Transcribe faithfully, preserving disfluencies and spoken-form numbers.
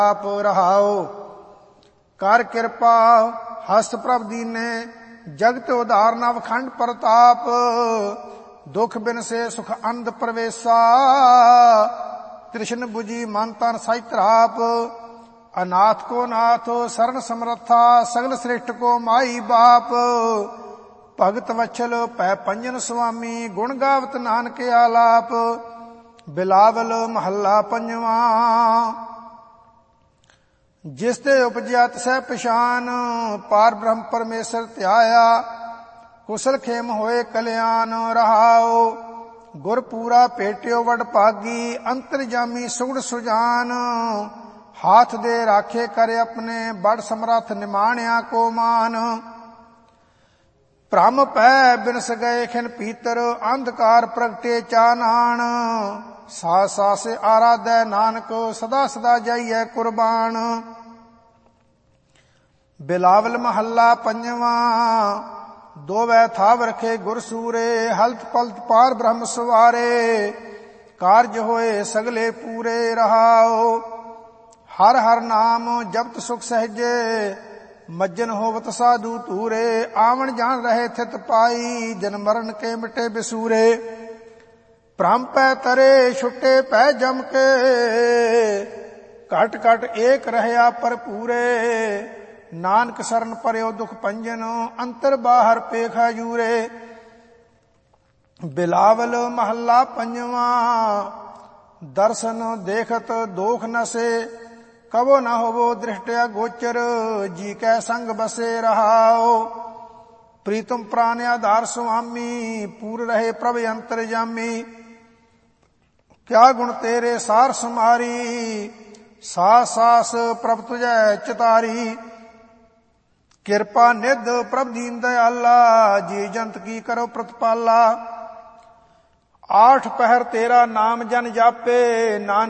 ਆਪ ਰਹਾਓ। ਕਰ ਕਿਰਪਾ ਹਸਤ ਪ੍ਰਭ ਦੀਨੇ, ਜਗਤ ਉਧਾਰਨ ਅਵਖੰਡ ਪ੍ਰਤਾਪ। ਦੁਖ ਬਿਨ ਸੇ ਸੁਖ ਅੰਧ ਪ੍ਰਵੇਸ਼ਾ, ਤ੍ਰਿਸ਼ਨ 부ਜੀ ਮਨ ਤਨ ਸਾਈ ਧਰਾਪ। ਅਨਾਥ ਕੋ ਨਾਥ ਸਰਨ ਸਮਰੱਥਾ, ਸਗਲ ਸ੍ਰਿਸ਼ਟ ਕੋ ਮਾਈ ਬਾਪ। ਭਗਤ ਵਛਲ ਪੈ ਪੰਜਨ ਸੁਆਮੀ, ਗੁਣ ਗਾਵਤ ਨਾਨਕ ਆਲਾਪ। ਬਿਲਾਵਲ ਮਹੱਲਾ ਪੰਜਵਾਂ। ਜਿਸ ਤੇ ਉਪਜਿਆ ਤਿਸੈ ਪਛਾਨ, ਪਾਰ ਬ੍ਰਹਮ ਪਰਮੇਸ਼ਰ ਧਿਆਇਆ। ਕੁਸਲ ਖੇਮ ਹੋਏ ਕਲਿਆਣ ਰਹਾਓ। ਗੁਰ ਪੂਰਾ ਭੇਟਿਓ ਵਡ ਭਾਗੀ, ਅੰਤਰਜਾਮੀ ਸੁਗੜ ਸੁਜਾਨ। ਹਾਥ ਦੇ ਰਾਖੇ ਕਰ ਆਪਣੇ, ਬੜ ਸਮਰੱਥ ਨਿਮਾਣਿਆ ਕੋ ਮਾਨ। ਭ੍ਰਮ ਪੈ ਬਿਨਸ ਗਏ ਖਿਨ ਪੀਤਰ, ਅੰਧਕਾਰ ਪ੍ਰਗਟੇ ਚਾਨਣ। ਸਾਸ ਸਾਸ ਆਰਾਧੈ ਨਾਨਕ, ਸਦਾ ਸਦਾ ਜਾਈਐ ਕੁਰਬਾਨ। ਬਿਲਾਵਲ ਮਹੱਲਾ ਪੰਜਵਾਂ। ਦੋਵੈ ਥਾਵ ਰਖੇ ਗੁਰ ਸੂਰੇ, ਹਲਤ ਪਲਤ ਪਾਰ ਬ੍ਰਹਮ ਸਵਾਰੇ। ਕਾਰਜ ਹੋਏ ਸਗਲੇ ਪੂਰੇ ਰਹਾਓ। ਹਰ ਹਰ ਨਾਮ ਜਪਤ ਸੁਖ ਸਹਿਜੇ, ਮੱਜਨ ਹੋਵਤ ਸਾਧੂ ਧੂਰੇ। ਆਵਣ ਜਾਣ ਰਹੇ ਥਿਤ ਪਾਈ, ਜਨ ਮਰਨ ਕੇ ਮਿਟੇ ਬਿਸੂਰੇ। ਭ੍ਰਮ ਪੈ ਤਰੇ ਛੁੱਟੇ ਪੈ ਜਮ ਕੇ, ਘਟ ਘਟ ਏਕ ਰਹਿਆ ਭਰਪੂਰੇ। ਨਾਨਕ ਸਰਨ ਪਰਿਓ ਦੁਖ ਭੰਜਨ, ਅੰਤਰ ਬਾਹਰ ਪੇਖਾ ਜੂਰੇ। ਬਿਲਾਵਲ ਮਹੱਲਾ ਪੰਜਵਾਂ। ਦਰਸ਼ਨ ਦੇਖਤ ਦੋਖ ਨਸੇ, ਕਬੋ ਨ ਹੋਵੋ ਦ੍ਰਿਸ਼ਟਿਆ ਗੋਚਰ। ਜੀ ਕੈ ਸੰਗ ਬਸੇ ਰਹਾਓ। ਪ੍ਰੀਤਮ ਪ੍ਰਾਨ ਆਧਾਰ ਸੁਆਮੀ, ਪੂਰ ਰਹੇ ਪ੍ਰਭ ਅੰਤਰਜਾਮੀ। ਕਿਆ ਗੁਣ ਤੇਰੇ ਸਾਰ ਸਮਾਰੀ, ਸਾਸ ਸਾਸ ਪ੍ਰਭ ਤੁਝੈ ਚਿਤਾਰੀ। ਕਿਰਪਾ ਨਿਧ ਪ੍ਰਭ ਦੀਨ ਦਇਆਲਾ, ਜੀ ਜੰਤ ਕੀ ਕਰੋ ਪ੍ਰਤਪਾਲਾ। ਆਠ ਪਹਿਰ ਤੇਰਾ ਨਾਮ ਜਨ ਜਾਪੇ, ਨਾਨਕ